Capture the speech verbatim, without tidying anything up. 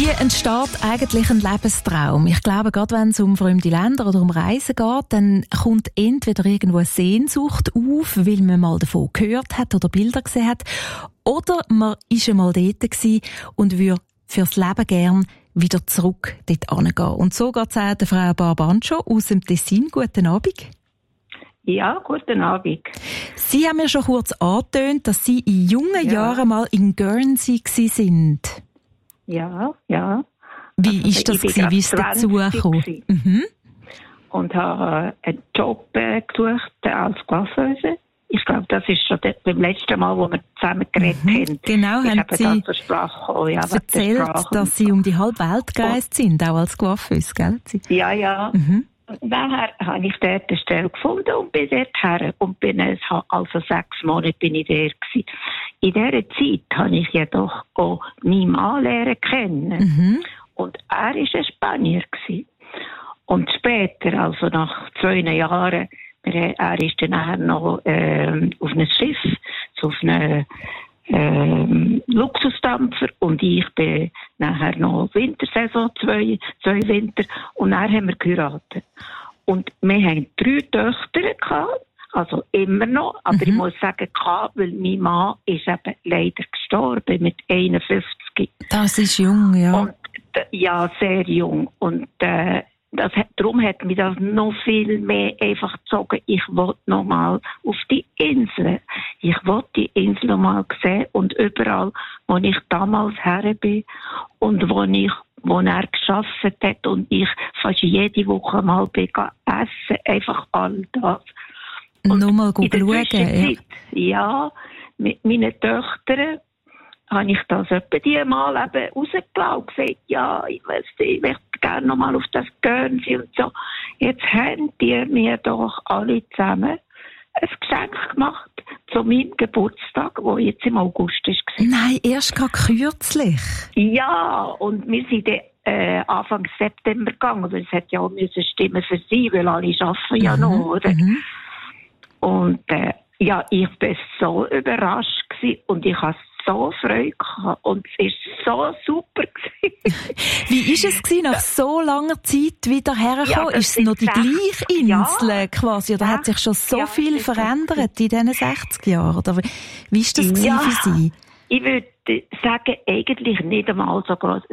Wie entsteht eigentlich ein Lebenstraum? Ich glaube, gerade wenn es um fremde Länder oder um Reisen geht, dann kommt entweder irgendwo eine Sehnsucht auf, weil man mal davon gehört hat oder Bilder gesehen hat, oder man war einmal dort gewesen und würde fürs Leben gern wieder zurück dort hingehen. Und so geht es auch der Frau Barbancho aus dem Tessin. Guten Abend. Ja, guten Abend. Sie haben mir schon kurz angetönt, dass Sie in jungen Ja. Jahren mal in Guernsey waren. Ja, ja. Wie Also, ist das ich bin gewesen? Wie ist es gerade dazu zwanzig gekommen? gewesen. Mhm. Und habe äh, einen Job äh, gesucht äh, als Coiffeuse. Ich glaube, das ist schon das, beim letzten Mal, wo wir zusammen geredet Mhm. haben. Genau, ist haben eben Sie das zur Sprache gekommen, ja, wegen der erzählt, Sprache. dass Sie um die halbe Welt gereist sind, auch als Coiffeuse, gell? Sie- Ja, ja. Mhm. Und nachher habe ich dort eine Stelle gefunden und bin dort her. Und bin, es ha- also sechs Monate bin ich dort gewesen. In dieser Zeit habe ich jedoch auch meinen Mann lernen kennen. Mhm. Und er war ein Spanier gewesen. Und später, also nach zwei Jahren, er, er ist dann nachher noch ähm, auf einem Schiff, so auf einem ähm, Luxusdampfer, und ich bin nachher noch Wintersaison, zwei, zwei Winter, und dann haben wir geheiratet. Und wir haben drei Töchter gehabt, also immer noch, aber Mhm. ich muss sagen, gehabt, weil mein Mann ist eben leider gestorben mit einundfünfzig. Das ist jung, ja. Und, äh, ja, sehr jung. Und äh, das, hat- darum hat mich das noch viel mehr einfach gezogen. Ich wollte noch mal auf die Insel. Ich wollte die Insel noch mal sehen, und überall, wo ich damals her bin und wo ich wo er gearbeitet hat und ich fast jede Woche mal bin gegangen essen, einfach all das. Nur mal in der schauen, ja. Zwischenzeit, ja, mit meinen Töchtern habe ich das etwa die mal eben rausgelassen und gesagt, ja, ich weiß nicht, ich möchte gerne noch mal auf das Guernsey und so. Jetzt haben die mir doch alle zusammen ein Geschenk gemacht zu meinem Geburtstag, der jetzt im August war. Nein, erst gerade kürzlich. Ja, und wir sind dann, äh, Anfang September gegangen, weil es hat ja auch müssen stimmen für sie, weil alle arbeiten ja noch, oder? Mhm. Und äh, ja, ich war so überrascht gewesen und ich hatte so Freude gehabt und es war so super gewesen. Wie war es gewesen, nach so langer Zeit wieder hergekommen? Ja, das ist es noch die sind gleiche sechzig Insel Jahre. quasi? Oder hat sich schon so Ja, viel das ist verändert in diesen sechzig Jahren? Oder wie war das gewesen Ja. für Sie? Ich würde sagen, eigentlich nicht einmal so groß.